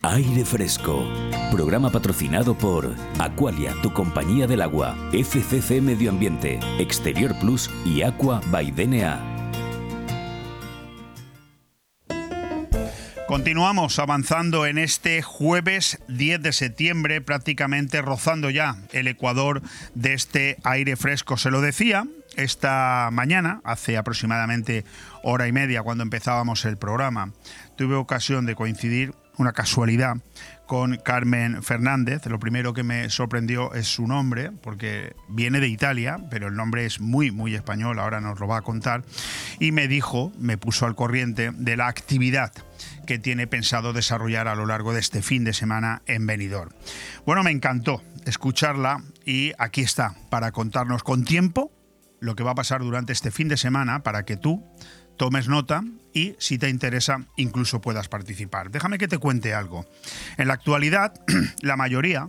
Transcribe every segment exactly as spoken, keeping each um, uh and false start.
Aire Fresco. Programa patrocinado por Aqualia, tu compañía del agua, F C C Medio Ambiente, Exterior Plus y Aqua by D N A. Continuamos avanzando en este jueves diez de septiembre, prácticamente rozando ya el ecuador de este aire fresco. Se lo decía esta mañana, hace aproximadamente hora y media cuando empezábamos el programa, tuve ocasión de coincidir, una casualidad, con Carmen Fernández. Lo primero que me sorprendió es su nombre, porque viene de Italia, pero el nombre es muy, muy español, ahora nos lo va a contar, y me dijo, me puso al corriente de la actividad que tiene pensado desarrollar a lo largo de este fin de semana en Benidorm. Bueno, me encantó escucharla y aquí está, para contarnos con tiempo lo que va a pasar durante este fin de semana, para que tú tomes nota y, si te interesa, incluso puedas participar. Déjame que te cuente algo. En la actualidad, la mayoría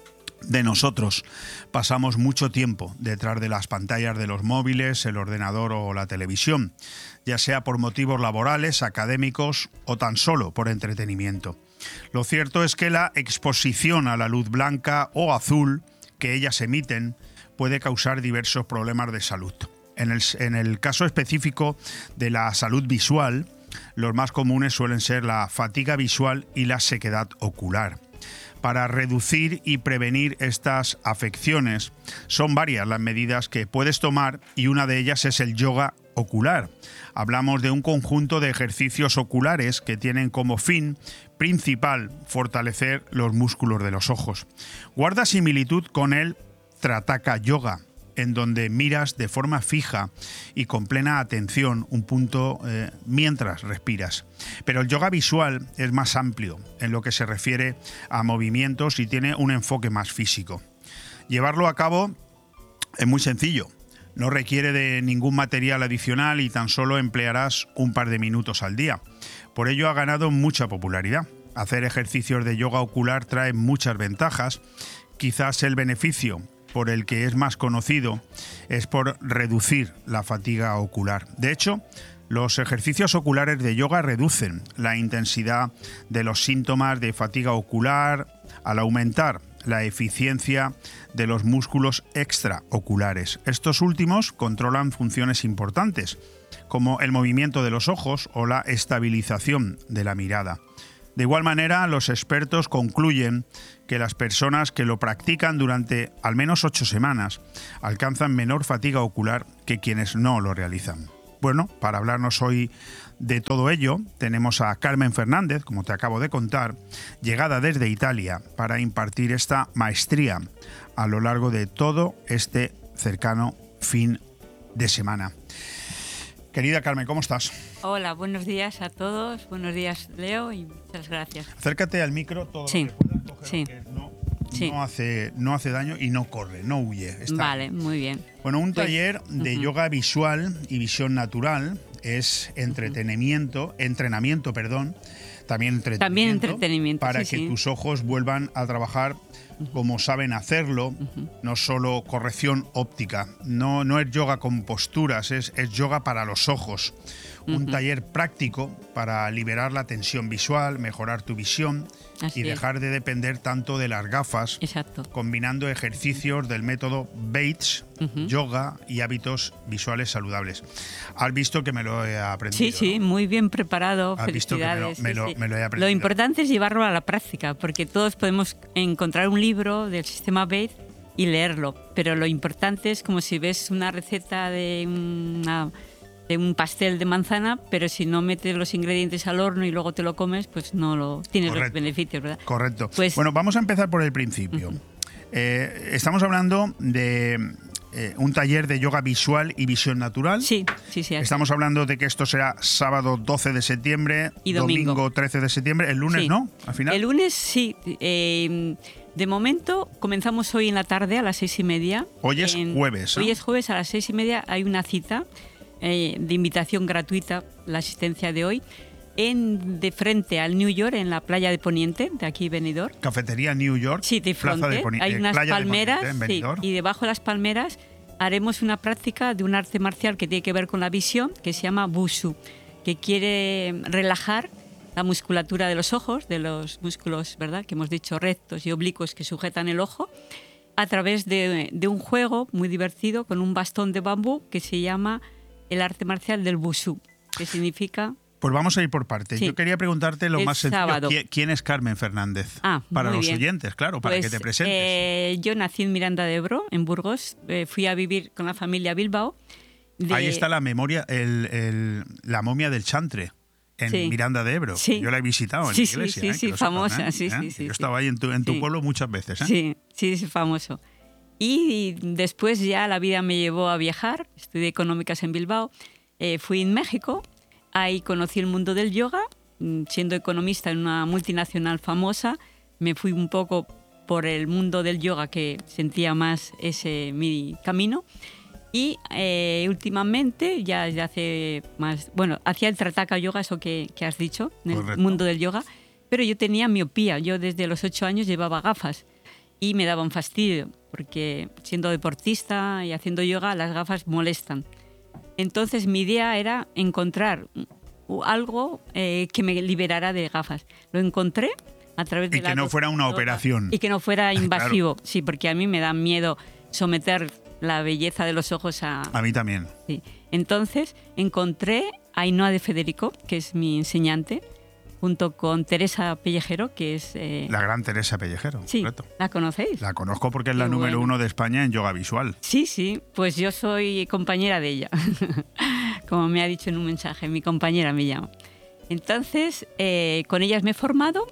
de nosotros pasamos mucho tiempo detrás de las pantallas de los móviles, el ordenador o la televisión, ya sea por motivos laborales, académicos o tan solo por entretenimiento. Lo cierto es que la exposición a la luz blanca o azul que ellas emiten puede causar diversos problemas de salud. En el, en el caso específico de la salud visual, los más comunes suelen ser la fatiga visual y la sequedad ocular. Para reducir y prevenir estas afecciones, son varias las medidas que puedes tomar y una de ellas es el yoga ocular. Hablamos de un conjunto de ejercicios oculares que tienen como fin principal fortalecer los músculos de los ojos. Guarda similitud con el Trataka Yoga, en donde miras de forma fija y con plena atención un punto eh, mientras respiras. Pero el yoga visual es más amplio en lo que se refiere a movimientos y tiene un enfoque más físico. Llevarlo a cabo es muy sencillo. No requiere de ningún material adicional y tan solo emplearás un par de minutos al día. Por ello ha ganado mucha popularidad. Hacer ejercicios de yoga ocular trae muchas ventajas. Quizás el beneficio por el que es más conocido es por reducir la fatiga ocular. De hecho, los ejercicios oculares de yoga reducen la intensidad de los síntomas de fatiga ocular al aumentar la eficiencia de los músculos extraoculares. Estos últimos controlan funciones importantes, como el movimiento de los ojos o la estabilización de la mirada. De igual manera, los expertos concluyen que las personas que lo practican durante al menos ocho semanas alcanzan menor fatiga ocular que quienes no lo realizan. Bueno, para hablarnos hoy de todo ello, tenemos a Carmen Fernández, como te acabo de contar, llegada desde Italia para impartir esta maestría a lo largo de todo este cercano fin de semana. Querida Carmen, ¿cómo estás? Hola, buenos días a todos. Buenos días, Leo, y muchas gracias. Acércate al micro todo sí. lo que puedas, coger sí. que no, sí. no, hace, no hace daño y no corre, no huye. Está. Vale, muy bien. Bueno, un pues, taller de uh-huh. yoga visual y visión natural es entretenimiento, uh-huh. entrenamiento, perdón, también entretenimiento, también entretenimiento para sí, que sí. tus ojos vuelvan a trabajar como saben hacerlo, uh-huh. no solo corrección óptica, no, no es yoga con posturas, es, es yoga para los ojos. Uh-huh. Un taller práctico para liberar la tensión visual, mejorar tu visión Así y dejar es. de depender tanto de las gafas, Exacto. combinando ejercicios del método Bates, uh-huh. yoga y hábitos visuales saludables. Has visto que me lo he aprendido. Sí, sí, ¿no? Muy bien preparado. Has visto que me lo, me, sí, lo, sí. me lo he aprendido. Lo importante es llevarlo a la práctica, porque todos podemos encontrar un libro del sistema Bates y leerlo, pero lo importante es como si ves una receta de una... de un pastel de manzana, pero si no metes los ingredientes al horno y luego te lo comes, pues no lo tienes Correcto. los beneficios, ¿verdad? Correcto. Pues, bueno, vamos a empezar por el principio. Uh-huh. Eh, estamos hablando de eh, un taller de yoga visual y visión natural. Sí, sí, sí. Estamos hablando de que esto será sábado doce de septiembre y domingo, domingo trece de septiembre. El lunes, sí. ¿no? Al final. El lunes, sí. Eh, de momento, comenzamos hoy en la tarde a las seis y media. Hoy es en, jueves. Hoy ¿no? es jueves a las seis y media. Hay una cita Eh, de invitación gratuita, la asistencia de hoy, en de frente al New York, en la playa de Poniente, de aquí Benidorm. Cafetería New York. Sí, de frente. De Poni- Hay unas palmeras de Poniente, sí, y debajo de las palmeras haremos una práctica de un arte marcial que tiene que ver con la visión, que se llama Wushu, que quiere relajar la musculatura de los ojos, de los músculos, ¿verdad?, que hemos dicho rectos y oblicuos que sujetan el ojo, a través de, de un juego muy divertido con un bastón de bambú que se llama el arte marcial del Wushu, que significa... Pues vamos a ir por partes. Sí. Yo quería preguntarte lo El más sencillo. sábado. ¿Quién, quién es Carmen Fernández? Ah, para muy los bien. oyentes, claro, para Pues, que te presentes. eh, yo nací en Miranda de Ebro, en Burgos. Eh, fui a vivir con la familia a Bilbao. De- Ahí está la memoria, el, el- la momia del Chantre, en Sí. Miranda de Ebro. Sí. Yo la he visitado en Sí, la sí, iglesia. sí, ¿eh? Que sí, lo sepas, famosa, ¿eh? sí, sí, ¿Eh? sí, Yo sí. estaba ahí en tu, en tu Sí. pueblo muchas veces. ¿eh? Sí, sí, es famoso. Y después ya la vida me llevó a viajar. Estudié económicas en Bilbao. Eh, fui en México. Ahí conocí el mundo del yoga. Mm, Siendo economista en una multinacional famosa, me fui un poco por el mundo del yoga, que sentía más ese mi camino. Y eh, últimamente, ya desde hace más... Bueno, hacía el Trataka Yoga, eso que, que has dicho, en el Correcto. mundo del yoga, pero yo tenía miopía. Yo desde los ocho años llevaba gafas y me daba un fastidio, porque siendo deportista y haciendo yoga, las gafas molestan. Entonces mi idea era encontrar algo eh, que me liberara de gafas. Lo encontré a través de Y la que no fuera una doctora. operación. Y que no fuera Claro. invasivo. Sí, porque a mí me da miedo someter la belleza de los ojos a... A mí también. Sí. Entonces encontré a Ainhoa de Federico, que es mi enseñante, junto con Teresa Pellejero, que es... eh, La gran Teresa Pellejero. sí, correcto. ¿la conocéis? La conozco porque es la Qué número bueno. uno de España en yoga visual. Sí, sí, pues yo soy compañera de ella, como me ha dicho en un mensaje, mi compañera me llama. Entonces, eh, con ellas me he formado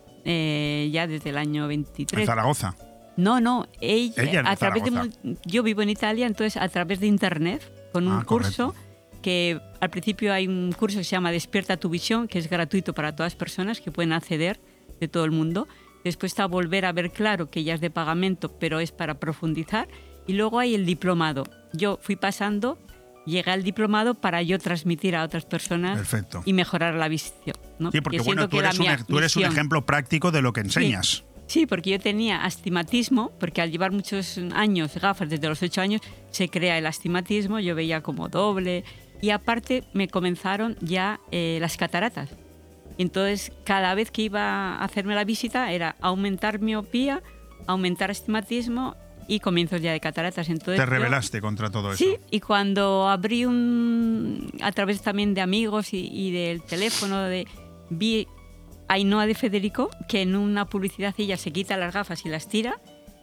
eh, ya desde el año En veintitrés. Zaragoza. No, no, ella, Ella es de a través de Zaragoza. mu- yo vivo en Italia, entonces a través de internet, con un Ah, curso que al principio hay un curso que se llama Despierta tu visión, que es gratuito para todas las personas que pueden acceder de todo el mundo. Después está Volver a ver claro, que ya es de pagamento, pero es para profundizar. Y luego hay el diplomado. Yo fui pasando, llegué al diplomado para yo transmitir a otras personas Perfecto. y mejorar la visión, ¿no? Sí, porque Que bueno, siento tú que era eres, un, mi ej- tú eres un misión. ejemplo práctico de lo que enseñas. Sí, porque yo tenía astigmatismo, porque al llevar muchos años gafas, desde los ocho años, se crea el astigmatismo, yo veía como doble, y aparte me comenzaron ya eh, las cataratas. Entonces, cada vez que iba a hacerme la visita era aumentar miopía, aumentar astigmatismo y comienzos ya de cataratas. Entonces, Te yo- rebelaste contra todo eso. Sí, y cuando abrí un... a través también de amigos y, y del teléfono, de, vi a Ainhoa de Federico, que en una publicidad ella se quita las gafas y las tira,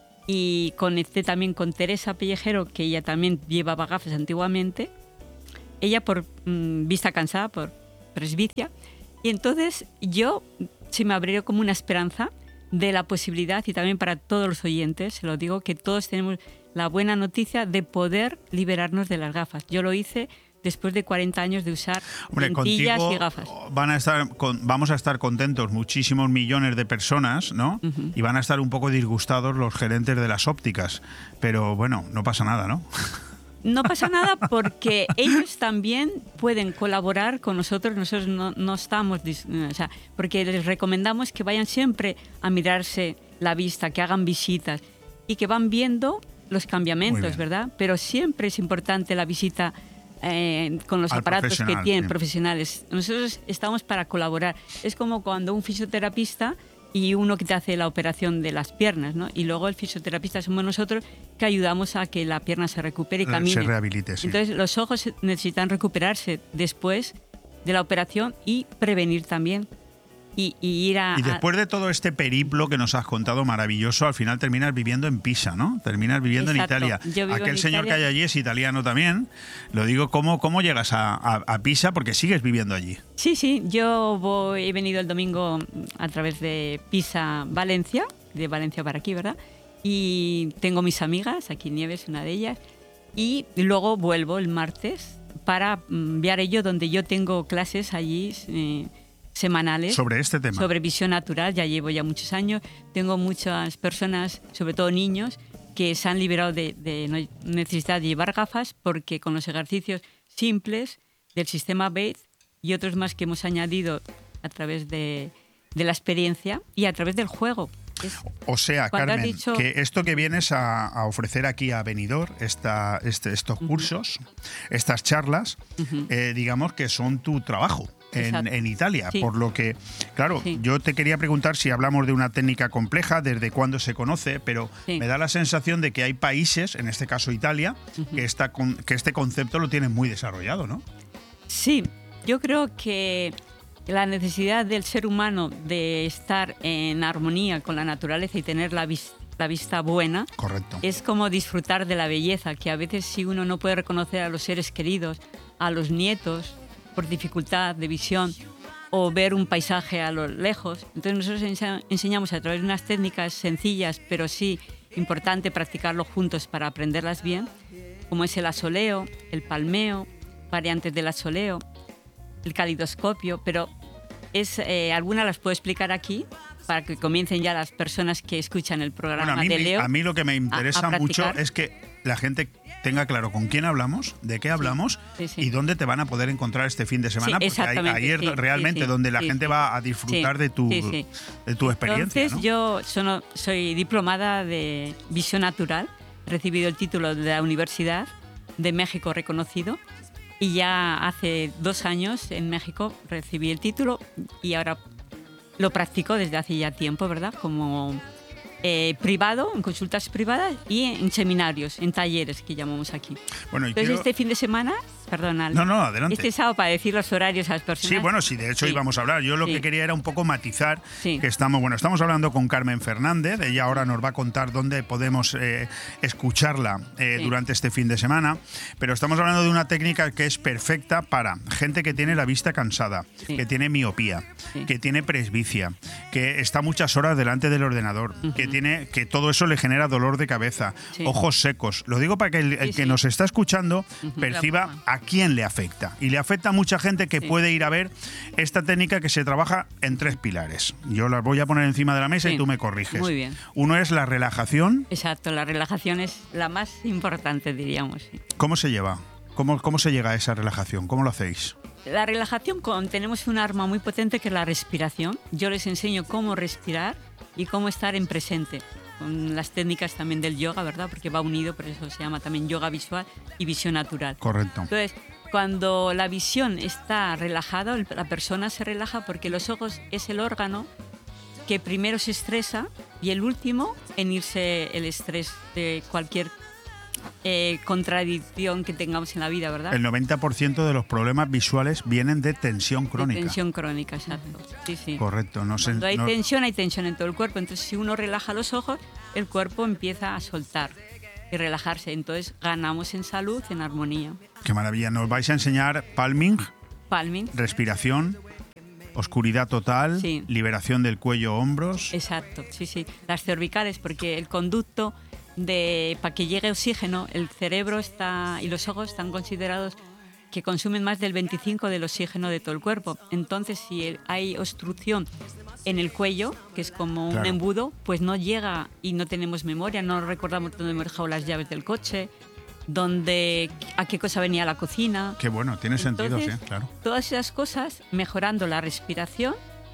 y conecté también con Teresa Pellejero, que ella también llevaba gafas antiguamente, ella por mm, vista cansada, por presbicia, y entonces yo se me abrió como una esperanza de la posibilidad, y también para todos los oyentes, se lo digo, que todos tenemos la buena noticia de poder liberarnos de las gafas. Yo lo hice después de cuarenta años de usar Hombre, lentillas contigo y gafas. van a estar, con- vamos a estar contentos muchísimos millones de personas, ¿no? Ujú. Y van a estar un poco disgustados los gerentes de las ópticas. Pero bueno, no pasa nada, ¿no? No pasa nada porque ellos también pueden colaborar con nosotros. Nosotros no, no estamos... dis- O sea, porque les recomendamos que vayan siempre a mirarse la vista, que hagan visitas y que van viendo los Muy cambiamientos, bien. ¿verdad? Pero siempre es importante la visita eh, con los Al aparatos que profesional, tienen sí. profesionales. Nosotros estamos para colaborar. Es como cuando un fisioterapista y uno que te hace la operación de las piernas, ¿no? Y luego el fisioterapista somos nosotros que ayudamos a que la pierna se recupere y Se camine. rehabilite, sí. Entonces los ojos necesitan recuperarse después de la operación y prevenir también. Y, y ir a... Y después de todo este periplo que nos has contado maravilloso, al final terminas viviendo en Pisa, ¿no? Terminas viviendo Exacto. en Italia. Yo vivo Aquel en señor Italia. que hay allí es italiano también. Lo digo, ¿cómo, cómo llegas a, a- a Pisa? Porque sigues viviendo allí. a- Sí, sí, yo voy, he venido el domingo a través de Pisa, Valencia, de Valencia para aquí, ¿verdad? Y tengo mis amigas, aquí Nieves, una de ellas, y luego vuelvo el martes para mm, Viarello, donde yo tengo clases allí eh, semanales. Sobre este tema. Sobre visión natural, ya llevo ya muchos años. Tengo muchas personas, sobre todo niños, que se han liberado de, de no necesidad de llevar gafas porque con los ejercicios simples del sistema Bates y otros más que hemos añadido a través de, de la experiencia y a través del juego. Es- O sea, Cuando has Carmen, dicho- que esto que vienes a, a ofrecer aquí a Benidorm, esta, este, estos cursos, estas charlas, eh, digamos que son tu trabajo. en, en Italia, sí. por lo que, claro, sí. yo te quería preguntar si hablamos de una técnica compleja, desde cuándo se conoce, pero sí. me da la sensación de que hay países, en este caso Italia, uh-huh. que, esta, que este concepto lo tienen muy desarrollado, ¿no? Sí, yo creo que la necesidad del ser humano de estar en armonía con la naturaleza y tener la vista la vista buena. Correcto. Es como disfrutar de la belleza, que a veces si uno no puede reconocer a los seres queridos, a los nietos, por dificultad de visión, o ver un paisaje a lo lejos. Entonces nosotros ense- enseñamos a través de unas técnicas sencillas, pero sí importante practicarlo juntos para aprenderlas bien, como es el asoleo, el palmeo, variantes del asoleo, el calidoscopio, pero es, eh, algunas las puedo explicar aquí, para que comiencen ya las personas que escuchan el programa bueno, a mí, de Leo. A mí lo que me interesa a, a mucho es que la gente tenga claro con quién hablamos, de qué hablamos sí, sí, sí. y dónde te van a poder encontrar este fin de semana, sí, porque ahí, ahí es sí, realmente sí, sí, donde la sí, gente sí. va a disfrutar sí, de, tu, sí, sí. de tu experiencia. Entonces, ¿no? yo sono, soy diplomada de visión natural, he recibido el título de la Universidad de México reconocido, y ya hace dos años en México recibí el título y ahora lo practico desde hace ya tiempo, ¿verdad? Como eh, privado, en consultas privadas y en seminarios, en talleres que llamamos aquí. Bueno, y Entonces quiero... este fin de semana, perdona. No, no, adelante. Este sábado para decir los horarios a las personas. Sí, bueno, sí, de hecho sí. íbamos a hablar. Yo lo sí. que quería era un poco matizar sí. que estamos, bueno, estamos hablando con Carmen Fernández. Ella ahora nos va a contar dónde podemos eh, escucharla eh, sí. durante este fin de semana. Pero estamos hablando de una técnica que es perfecta para gente que tiene la vista cansada, sí. que tiene miopía, sí. que tiene presbicia, que está muchas horas delante del ordenador, uh-huh. que tiene que todo eso le genera dolor de cabeza, sí. ojos secos. Lo digo para que el, el sí, que sí. nos está escuchando uh-huh. perciba a quién le afecta. Y le afecta a mucha gente que sí. puede ir a ver esta técnica que se trabaja en tres pilares. Yo las voy a poner encima de la mesa sí. y tú me corriges. Muy bien. Uno es la relajación. Exacto, la relajación es la más importante, diríamos. Sí. ¿Cómo se lleva? ¿Cómo, ¿Cómo se llega a esa relajación? ¿Cómo lo hacéis? La relajación, con, tenemos un arma muy potente que es la respiración. Yo les enseño cómo respirar y cómo estar en presente. Con las técnicas también del yoga, ¿verdad? Porque va unido, por eso se llama también yoga visual y visión natural. Correcto. Entonces, cuando la visión está relajada, la persona se relaja porque los ojos es el órgano que primero se estresa y el último en irse el estrés de cualquier eh, contradicción que tengamos en la vida, ¿verdad? El noventa por ciento de los problemas visuales vienen de tensión crónica. De tensión crónica, exacto. Sí, sí. Correcto. No sé, Cuando hay no... tensión, hay tensión en todo el cuerpo. Entonces, si uno relaja los ojos, el cuerpo empieza a soltar y relajarse. Entonces, ganamos en salud, en armonía. Qué maravilla. Nos vais a enseñar palming, palming. respiración, oscuridad total, sí. liberación del cuello, hombros. Exacto, sí, sí. Las cervicales, porque el conducto de para que llegue oxígeno, el cerebro está y los ojos están considerados que consumen más del veinticinco por ciento del oxígeno de todo el cuerpo. Entonces, si hay obstrucción en el cuello, que es como claro. un embudo, pues no llega y no tenemos memoria, no recordamos dónde hemos dejado las llaves del coche, dónde, a qué cosa venía la cocina. Qué bueno, tiene Entonces, sentido, sí, claro. Todas esas cosas, mejorando la respiración,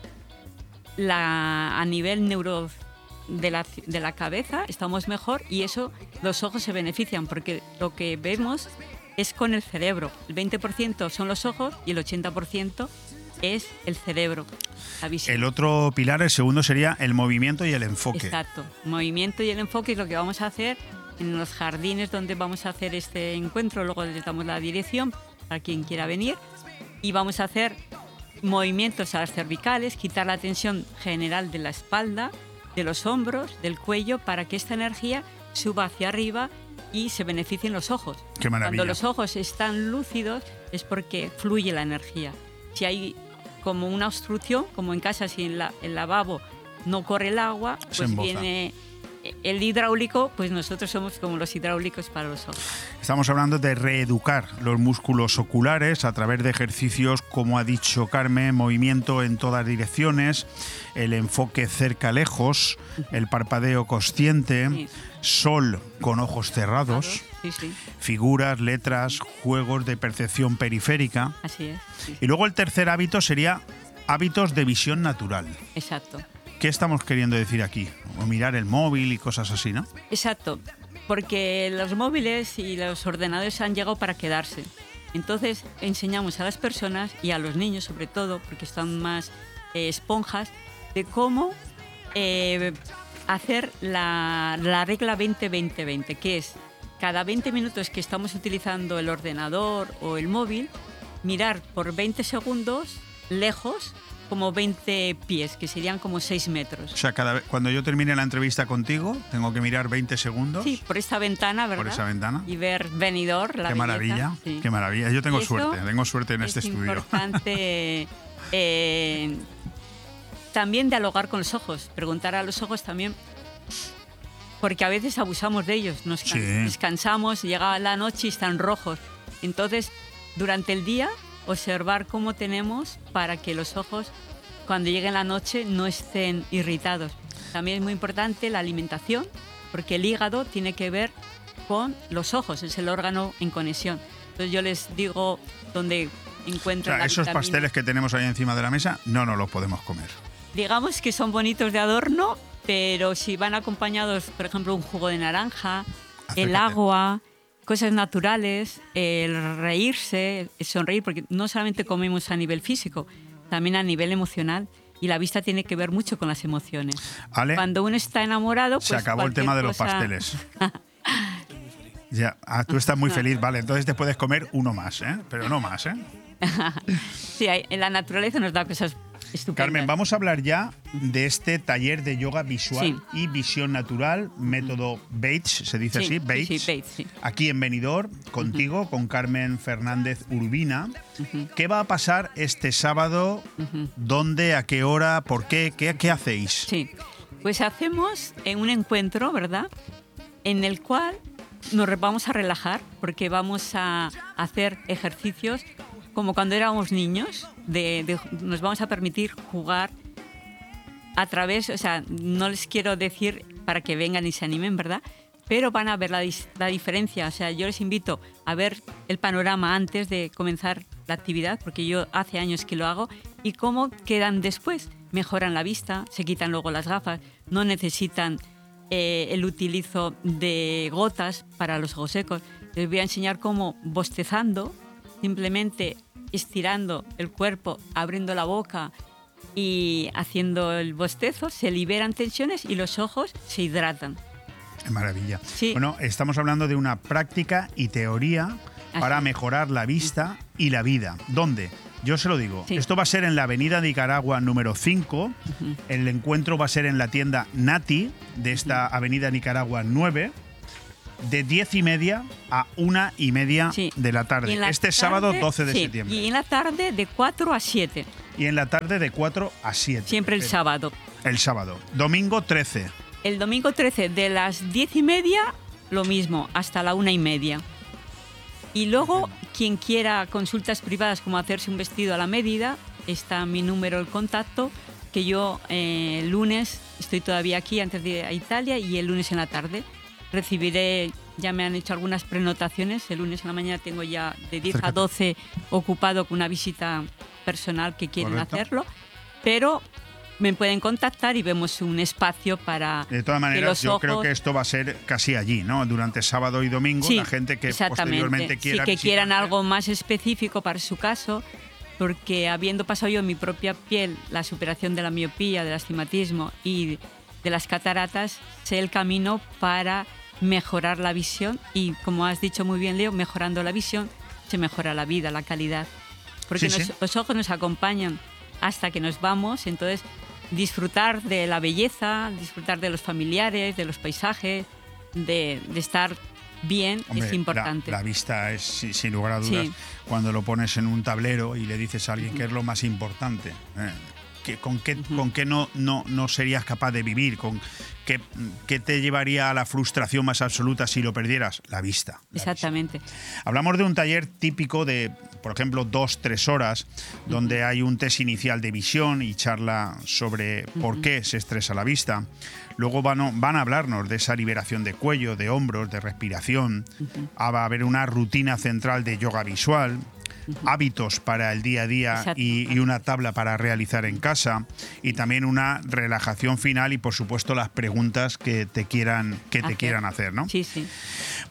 la, a nivel neuro de la, de la cabeza, estamos mejor y eso los ojos se benefician porque lo que vemos es con el cerebro. El veinte por ciento son los ojos y el ochenta por ciento es el cerebro, la visión. El otro pilar, el segundo, sería el movimiento y el enfoque. Exacto, movimiento y el enfoque es lo que vamos a hacer en los jardines donde vamos a hacer este encuentro. Luego les damos la dirección para quien quiera venir y vamos a hacer movimientos a las cervicales, quitar la tensión general de la espalda, de los hombros, del cuello, para que esta energía suba hacia arriba y se beneficien los ojos. Qué maravilla. Cuando los ojos están lúcidos es porque fluye la energía. Si hay como una obstrucción, como en casa, si en la, el lavabo no corre el agua, pues viene el hidráulico, pues nosotros somos como los hidráulicos para los ojos. Estamos hablando de reeducar los músculos oculares a través de ejercicios, como ha dicho Carmen, movimiento en todas direcciones, el enfoque cerca-lejos, el parpadeo consciente, sí. sol con ojos cerrados, sí, sí. figuras, letras, juegos de percepción periférica. Así es. Sí. Y luego el tercer hábito sería hábitos de visión natural. Exacto. ¿Qué estamos queriendo decir aquí? O mirar el móvil y cosas así, ¿no? Exacto, porque los móviles y los ordenadores han llegado para quedarse. Entonces enseñamos a las personas y a los niños sobre todo, porque están más eh, esponjas, de cómo eh, hacer la, la regla veinte veinte veinte, que es cada veinte minutos que estamos utilizando el ordenador o el móvil, mirar por veinte segundos lejos, como veinte pies, que serían como seis metros. O sea, cada vez, cuando yo termine la entrevista contigo, tengo que mirar veinte segundos. Sí, por esta ventana, ¿verdad? Por esa ventana. Y ver Benidorm, la Qué belleza. maravilla, Sí. qué maravilla. Yo tengo Eso suerte, tengo suerte en este es estudio. Es importante eh, también dialogar con los ojos, preguntar a los ojos también, porque a veces abusamos de ellos, nos Sí. descansamos, llega la noche y están rojos. Entonces, durante el día, observar cómo tenemos para que los ojos, cuando llegue la noche, no estén irritados. También es muy importante la alimentación, porque el hígado tiene que ver con los ojos, es el órgano en conexión. Entonces yo les digo dónde O encuentran sea, la esos vitamina. pasteles que tenemos ahí encima de la mesa, no nos los podemos comer. Digamos que son bonitos de adorno, pero si van acompañados, por ejemplo, un jugo de naranja, Acércate. el agua, cosas naturales, el reírse, el sonreír, porque no solamente comemos a nivel físico, también a nivel emocional. Y la vista tiene que ver mucho con las emociones. Ale, Cuando uno está enamorado, pues se acabó el cualquier tema de los cosa- pasteles. Ya, ah, tú estás muy feliz, vale, entonces te puedes comer uno más, ¿eh? Pero no más, ¿eh? Sí, hay- en la naturaleza nos da cosas estupendas. Carmen, vamos a hablar ya de este taller de yoga visual Sí. y visión natural, método Bates, se dice Sí, así, sí, Bates, sí, Bates, sí. aquí en Benidorm, contigo, con Carmen Fernández Urbina. ¿Qué va a pasar este sábado? ¿Dónde? ¿A qué hora? ¿Por qué? ¿Qué, qué hacéis? Sí, pues hacemos eh, un encuentro, ¿verdad? En el cual nos re- vamos a relajar porque vamos a hacer ejercicios como cuando éramos niños, de, de- nos vamos a permitir jugar a través, o sea, no les quiero decir para que vengan y se animen, ¿verdad? Pero van a ver la, dis- la diferencia, o sea, yo les invito a ver el panorama antes de comenzar la actividad, porque yo hace años que lo hago, y cómo quedan después. Mejoran la vista, se quitan luego las gafas, no necesitan eh, el utilizo de gotas para los ojos secos. Les voy a enseñar cómo bostezando, simplemente estirando el cuerpo, abriendo la boca y haciendo el bostezo, se liberan tensiones y los ojos se hidratan. Qué maravilla. Sí. Bueno, estamos hablando de una práctica y teoría Así para es. mejorar la vista y la vida. ¿Dónde? Yo se lo digo. Sí. Esto va a ser en la Avenida Nicaragua número cinco. El encuentro va a ser en la tienda Nati de esta Avenida Nicaragua nueve, de diez y media a una y media Sí. de la Y tarde. en la Este sábado tarde- doce de sí, septiembre. Y en la tarde de cuatro a siete, Y en la tarde de cuatro a siete. siempre el Eh, sábado. El sábado. Domingo trece. El domingo trece de las diez y media, lo mismo, hasta la una y media. Y luego, quien quiera consultas privadas como hacerse un vestido a la medida, está mi número de contacto, que yo eh, el lunes estoy todavía aquí antes de ir a Italia y el lunes en la tarde recibiré, ya me han hecho algunas prenotaciones, el lunes en la mañana tengo ya de diez a Acércate. doce ocupado con una visita personal que quieren Correcto. hacerlo, pero me pueden contactar y vemos un espacio para De todas que maneras, los yo creo ojos- que esto va a ser casi allí, ¿no? Durante sábado y domingo, Sí, la gente que exactamente. posteriormente quiera Sí, que quieran visitarte. algo más específico para su caso, porque habiendo pasado yo en mi propia piel la superación de la miopía, del astigmatismo y de las cataratas, sé el camino para mejorar la visión y, como has dicho muy bien, Leo, mejorando la visión se mejora la vida, la calidad. Porque Sí, nos- sí. los ojos nos acompañan hasta que nos vamos, entonces disfrutar de la belleza, disfrutar de los familiares, de los paisajes, de, de estar bien Hombre, es importante. La, la vista es, si- sin lugar a dudas, Sí. cuando lo pones en un tablero y le dices a alguien que es lo más importante. eh, que, ¿Con qué, con qué no, no, no serías capaz de vivir? ¿Con qué, qué te llevaría a la frustración más absoluta si lo perdieras? La vista. la Exactamente. Hablamos de un taller típico de, por ejemplo, dos, tres horas, donde hay un test inicial de visión y charla sobre por qué se estresa la vista. Luego van, a- van a hablarnos de esa liberación de cuello, de hombros, de respiración. Ah, va a haber una rutina central de yoga visual, hábitos para el día a día Exacto. y, y una tabla para realizar en casa, y también una relajación final y, por supuesto, las preguntas que te quieran, que te Hacer. quieran hacer, ¿no? Sí, sí.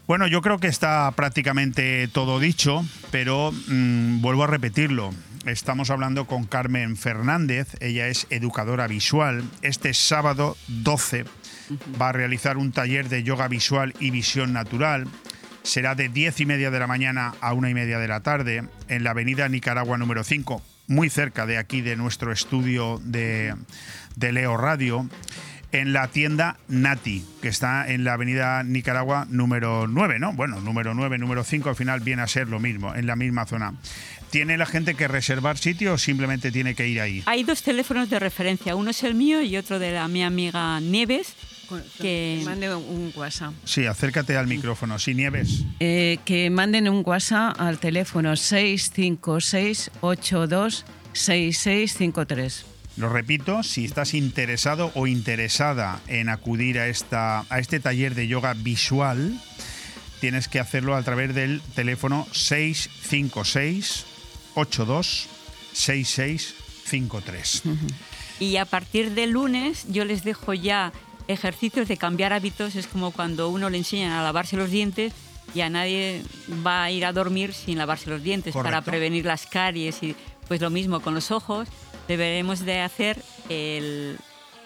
Bueno, yo creo que está prácticamente todo dicho, pero mmm, vuelvo a repetirlo. Estamos hablando con Carmen Fernández, ella es educadora visual. Este sábado doce va a realizar un taller de yoga visual y visión natural. Será de diez y media de la mañana a una y media de la tarde en la avenida Nicaragua número cinco, muy cerca de aquí de nuestro estudio de, de Leo Radio, en la tienda Nati, que está en la avenida Nicaragua número nueve, ¿no? Bueno, número nueve, número cinco, al final viene a ser lo mismo, en la misma zona. ¿Tiene la gente que reservar sitio o simplemente tiene que ir ahí? Hay dos teléfonos de referencia, uno es el mío y otro de la mi amiga Nieves. Que mande un WhatsApp. Sí, acércate al micrófono. Sí, Nieves. Eh, que manden un WhatsApp al teléfono seis cinco seis, ocho dos, seis seis cinco tres. Lo repito, si estás interesado o interesada en acudir a, esta, a este taller de yoga visual, tienes que hacerlo a través del teléfono seis cinco seis, ocho dos, seis seis cinco tres. Uh-huh. Y a partir del lunes yo les dejo ya ejercicios de cambiar hábitos. Es como cuando uno le enseñan a lavarse los dientes y a nadie va a ir a dormir sin lavarse los dientes. Correcto. Para prevenir las caries. Y pues lo mismo con los ojos. Deberemos de hacer el...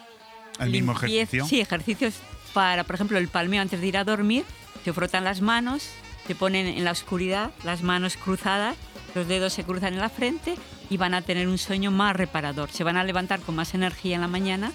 ¿El mismo ejercicio? Sí, ejercicios para, por ejemplo, el palmeo antes de ir a dormir. Se frotan las manos, se ponen en la oscuridad, las manos cruzadas, los dedos se cruzan en la frente y van a tener un sueño más reparador. Se van a levantar con más energía en la mañana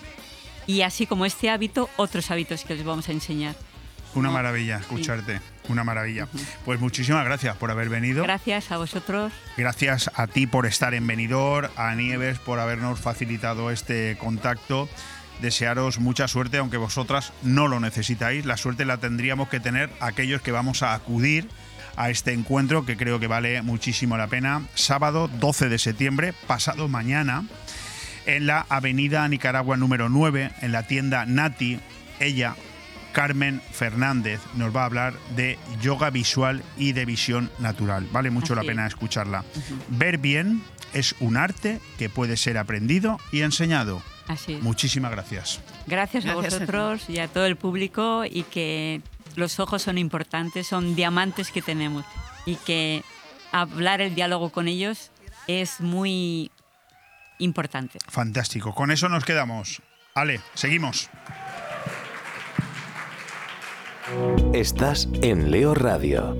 y así como este hábito, otros hábitos que les vamos a enseñar. Una maravilla escucharte, sí. Una maravilla. Pues muchísimas gracias por haber venido. Gracias a vosotros. Gracias a ti por estar en Benidorm, a Nieves por habernos facilitado este contacto. Desearos mucha suerte, aunque vosotras no lo necesitáis. La suerte la tendríamos que tener aquellos que vamos a acudir a este encuentro, que creo que vale muchísimo la pena. Sábado doce de septiembre, pasado mañana, en la avenida Nicaragua número nueve, en la tienda Nati. Ella, Carmen Fernández, nos va a hablar de yoga visual y de visión natural. Vale mucho Así la pena escucharla. Uh-huh. Ver bien es un arte que puede ser aprendido y enseñado. Así es. Muchísimas gracias. Gracias, gracias a vosotros a y a todo el público, y que los ojos son importantes, son diamantes que tenemos, y que hablar el diálogo con ellos es muy importante. Fantástico. Con eso nos quedamos. Ale, seguimos. Estás en Leo Radio.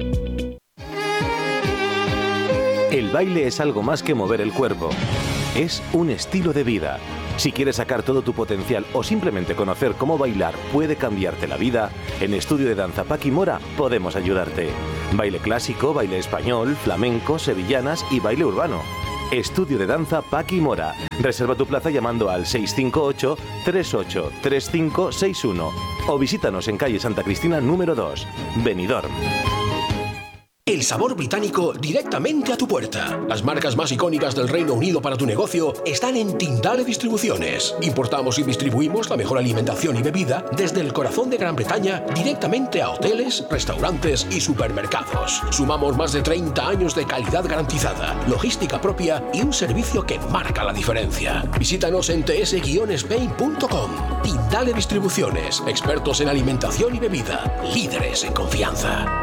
El baile es algo más que mover el cuerpo. Es un estilo de vida. Si quieres sacar todo tu potencial o simplemente conocer cómo bailar puede cambiarte la vida, en Estudio de Danza Paqui Mora podemos ayudarte. Baile clásico, baile español, flamenco, sevillanas y baile urbano. Estudio de Danza Paqui Mora. Reserva tu plaza llamando al seis cinco ocho, tres ocho tres cinco seis uno o visítanos en calle Santa Cristina número dos, Benidorm. El sabor británico directamente a tu puerta. Las marcas más icónicas del Reino Unido para tu negocio están en Tindale Distribuciones. Importamos y distribuimos la mejor alimentación y bebida desde el corazón de Gran Bretaña directamente a hoteles, restaurantes y supermercados. Sumamos más de treinta años de calidad garantizada, logística propia y un servicio que marca la diferencia. Visítanos en t s guion spain punto com. Tindale Distribuciones, expertos en alimentación y bebida, líderes en confianza.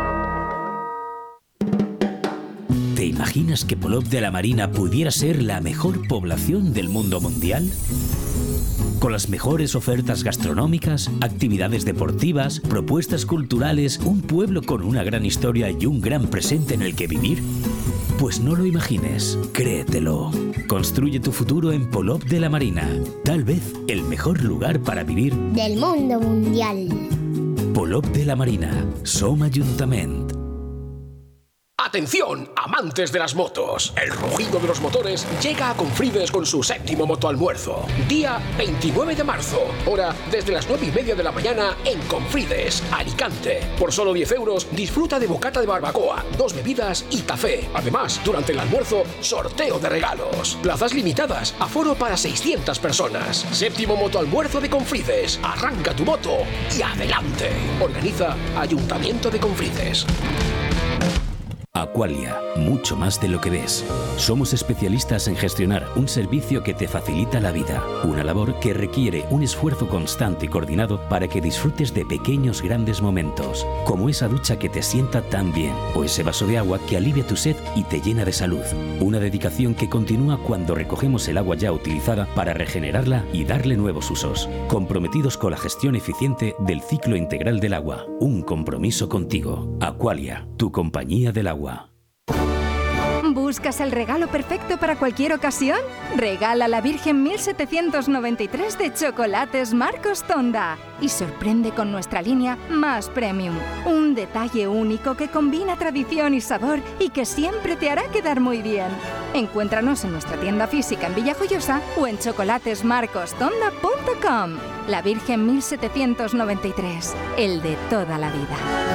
¿Te imaginas que Polop de la Marina pudiera ser la mejor población del mundo mundial? Con las mejores ofertas gastronómicas, actividades deportivas, propuestas culturales, un pueblo con una gran historia y un gran presente en el que vivir. Pues no lo imagines, créetelo. Construye tu futuro en Polop de la Marina. Tal vez el mejor lugar para vivir del mundo mundial. Polop de la Marina, Som Ajuntament. ¡Atención, amantes de las motos! El rugido de los motores llega a Confrides con su séptimo motoalmuerzo. Día veintinueve de marzo, hora desde las nueve y media de la mañana en Confrides, Alicante. Por solo diez euros, disfruta de bocata de barbacoa, dos bebidas y café. Además, durante el almuerzo, sorteo de regalos. Plazas limitadas, aforo para seiscientas personas. Séptimo motoalmuerzo de Confrides. Arranca tu moto y adelante. Organiza Ayuntamiento de Confrides. Aqualia, mucho más de lo que ves. Somos especialistas en gestionar un servicio que te facilita la vida, una labor que requiere un esfuerzo constante y coordinado para que disfrutes de pequeños grandes momentos, como esa ducha que te sienta tan bien, o ese vaso de agua que alivia tu sed y te llena de salud. Una dedicación que continúa cuando recogemos el agua ya utilizada para regenerarla y darle nuevos usos. Comprometidos con la gestión eficiente del ciclo integral del agua. Un compromiso contigo. Aqualia, tu compañía del agua. ¿Buscas el regalo perfecto para cualquier ocasión? Regala la Virgen mil setecientos noventa y tres de Chocolates Marcos Tonda y sorprende con nuestra línea Más Premium. Un detalle único que combina tradición y sabor y que siempre te hará quedar muy bien. Encuéntranos en nuestra tienda física en Villajoyosa o en chocolates marcos tonda punto com. La Virgen mil setecientos noventa y tres, el de toda la vida.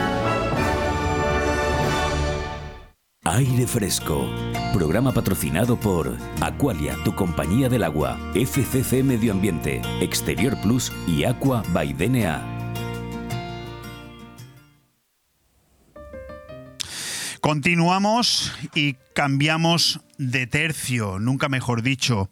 Aire Fresco, programa patrocinado por Aqualia, tu compañía del agua, F C C Medio Ambiente, Exterior Plus y Aqua by D N A. Continuamos y cambiamos de tercio, nunca mejor dicho.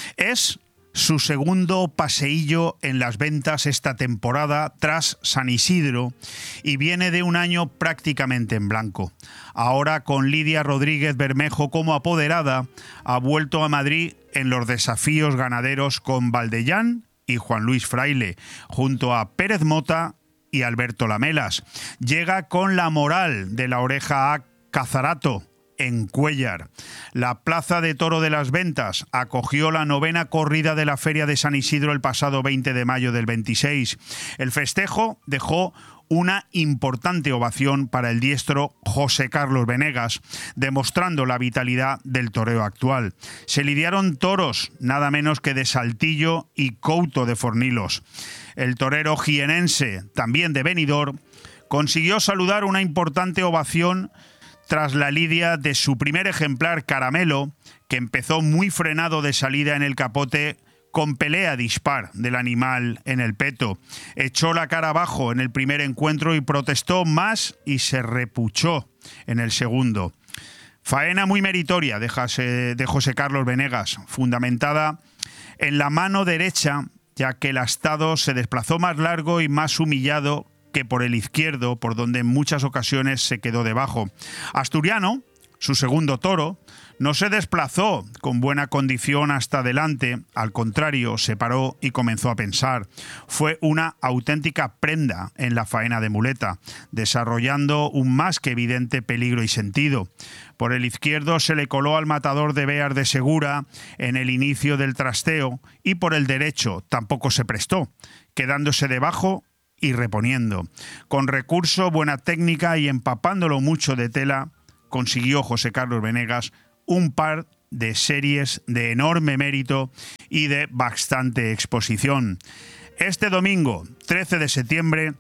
Es su segundo paseillo en las ventas esta temporada tras San Isidro y viene de un año prácticamente en blanco. Ahora con Lidia Rodríguez Bermejo como apoderada, ha vuelto a Madrid en los desafíos ganaderos con Valdellán y Juan Luis Fraile, junto a Pérez Mota y Alberto Lamelas. Llega con la moral de la Oreja A Cazarato en Cuéllar. La Plaza de Toro de las Ventas acogió la novena corrida de la Feria de San Isidro el pasado veinte de mayo del veintiséis. El festejo dejó una importante ovación para el diestro José Carlos Venegas, demostrando la vitalidad del toreo actual. Se lidiaron toros, nada menos que de Saltillo y Couto de Fornilos. El torero jienense, también de Benidorm, consiguió saludar una importante ovación tras la lidia de su primer ejemplar Caramelo, que empezó muy frenado de salida en el capote con pelea dispar del animal en el peto. Echó la cara abajo en el primer encuentro y protestó más y se repuchó en el segundo. Faena muy meritoria de José, de José Carlos Venegas, fundamentada en la mano derecha, ya que el astado se desplazó más largo y más humillado que por el izquierdo, por donde en muchas ocasiones se quedó debajo. Asturiano, su segundo toro, no se desplazó con buena condición hasta adelante, al contrario, se paró y comenzó a pensar. Fue una auténtica prenda en la faena de muleta, desarrollando un más que evidente peligro y sentido. Por el izquierdo se le coló al matador de Beas de Segura en el inicio del trasteo y por el derecho tampoco se prestó, quedándose debajo y reponiendo. Con recurso, buena técnica y empapándolo mucho de tela, consiguió José Carlos Venegas un par de series de enorme mérito y de bastante exposición. Este domingo, trece de septiembre,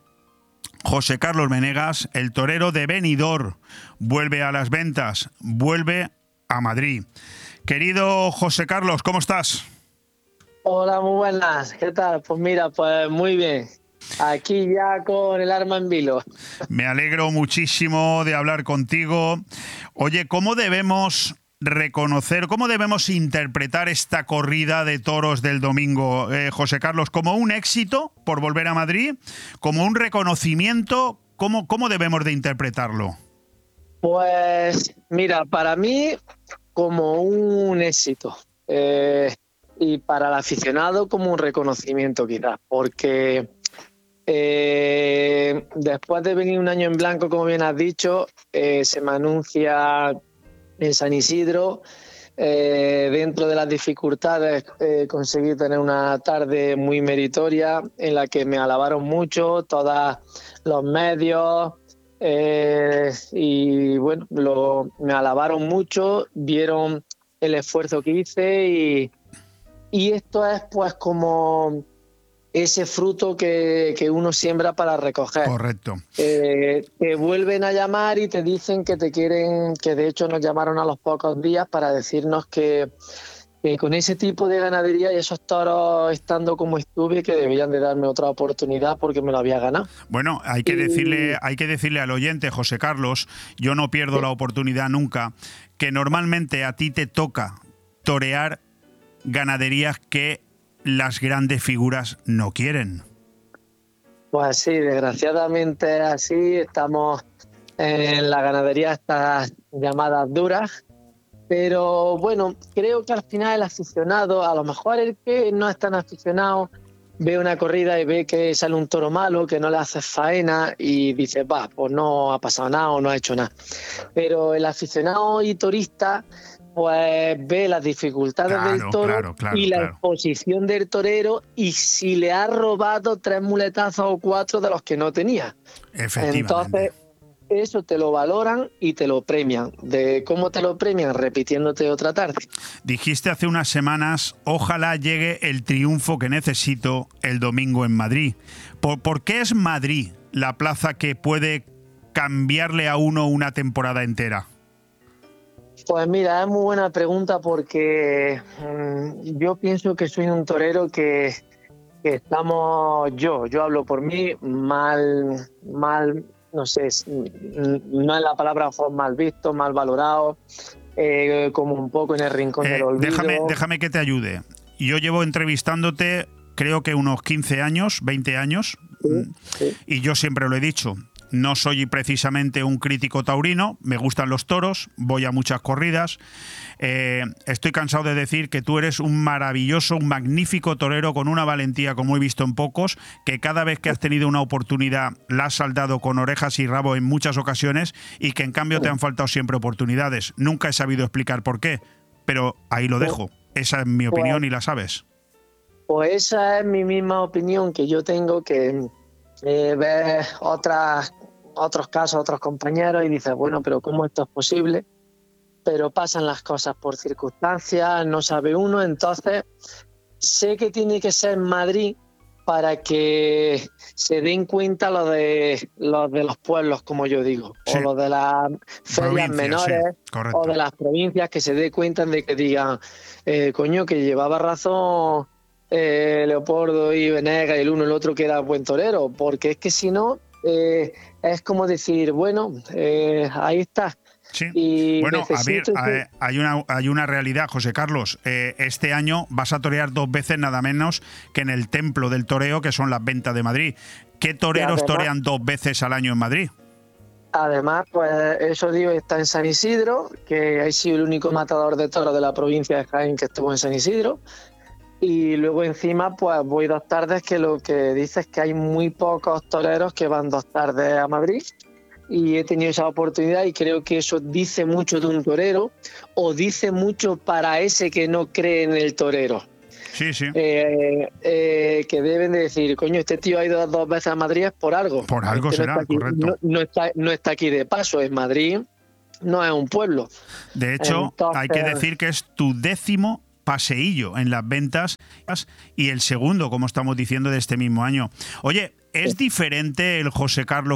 José Carlos Venegas, el torero de Benidorm, vuelve a las ventas, vuelve a Madrid. Querido José Carlos, ¿cómo estás? Hola, muy buenas. ¿Qué tal? Pues mira, pues muy bien. Aquí ya con el arma en vilo. Me alegro muchísimo de hablar contigo. Oye, ¿cómo debemos reconocer, cómo debemos interpretar esta corrida de toros del domingo, eh, José Carlos? ¿Como un éxito por volver a Madrid? ¿Como un reconocimiento? ¿Cómo, cómo debemos de interpretarlo? Pues mira, para mí como un éxito. Eh, y para el aficionado como un reconocimiento quizás, porque Eh, después de venir un año en blanco, como bien has dicho, eh, se me anuncia en San Isidro. Eh, dentro de las dificultades eh, conseguí tener una tarde muy meritoria en la que me alabaron mucho todos los medios eh, y bueno, lo, me alabaron mucho, vieron el esfuerzo que hice y, y esto es pues como ese fruto que, que uno siembra para recoger. Correcto. Eh, te vuelven a llamar y te dicen que te quieren, que de hecho nos llamaron a los pocos días para decirnos que, que con ese tipo de ganadería y esos toros estando como estuve, que debían de darme otra oportunidad porque me lo había ganado. Bueno, hay que decirle, hay que decirle al oyente, José Carlos, yo no pierdo la oportunidad nunca, que normalmente a ti te toca torear ganaderías que las grandes figuras no quieren. Pues sí, desgraciadamente así, estamos en la ganadería estas llamadas duras. Pero bueno, creo que al final el aficionado, a lo mejor el que no es tan aficionado, ve una corrida y ve que sale un toro malo, que no le hace faena y dice, va, pues no ha pasado nada o no ha hecho nada. Pero el aficionado y turista, pues ve las dificultades claro, del toro claro, claro, y la claro. exposición del torero y si le ha robado tres muletazos o cuatro de los que no tenía. Efectivamente. Entonces, eso te lo valoran y te lo premian. ¿De cómo te lo premian? Repitiéndote otra tarde. Dijiste hace unas semanas, ojalá llegue el triunfo que necesito el domingo en Madrid. ¿Por, ¿por qué es Madrid la plaza que puede cambiarle a uno una temporada entera? Pues mira, es muy buena pregunta porque mmm, yo pienso que soy un torero que, que estamos, yo, yo hablo por mí, mal, mal, no sé, no es la palabra mal visto, mal valorado, eh, como un poco en el rincón eh, del olvido. Déjame, déjame que te ayude. Yo llevo entrevistándote creo que unos quince años, veinte años, Sí, sí. y yo siempre lo he dicho. No soy precisamente un crítico taurino, me gustan los toros, voy a muchas corridas. Eh, estoy cansado de decir que tú eres un maravilloso, un magnífico torero con una valentía como he visto en pocos, que cada vez que has tenido una oportunidad la has saldado con orejas y rabo en muchas ocasiones y que en cambio te han faltado siempre oportunidades. Nunca he sabido explicar por qué, pero ahí lo dejo. Esa es mi opinión y la sabes. Pues esa es mi misma opinión que yo tengo, que eh, ves otras, otros casos, otros compañeros y dices, bueno, pero ¿cómo esto es posible? Pero pasan las cosas por circunstancias, no sabe uno, entonces sé que tiene que ser Madrid para que se den cuenta los de los de los pueblos, como yo digo, sí. o los de las ferias menores, sí, o de las provincias, que se den cuenta de que digan, eh, coño, que llevaba razón eh, Leopoldo y Venegas y el uno y el otro que era buen torero, porque es que si no, eh, es como decir, bueno, eh, ahí está. Sí. Y bueno, a ver, que... hay una, hay una realidad, José Carlos. Eh, este año vas a torear dos veces nada menos que en el templo del toreo, que son las ventas de Madrid. ¿Qué toreros además, torean dos veces al año en Madrid? Además, pues eso digo, está en San Isidro, que ha sido el único matador de toros de la provincia de Jaén que estuvo en San Isidro. Y luego encima, pues voy dos tardes, que lo que dice es que hay muy pocos toreros que van dos tardes a Madrid. Y he tenido esa oportunidad y creo que eso dice mucho de un torero o dice mucho para ese que no cree en el torero. Sí, sí. Eh, eh, que deben de decir, coño, este tío ha ido dos veces a Madrid es por algo. Por algo este será, no aquí, correcto. No, no, está, no está aquí de paso, en Madrid no es un pueblo. De hecho, Entonces, hay que decir que es tu décimo paseillo en las ventas y el segundo, como estamos diciendo, de este mismo año. Oye, ¿es diferente el José Carlos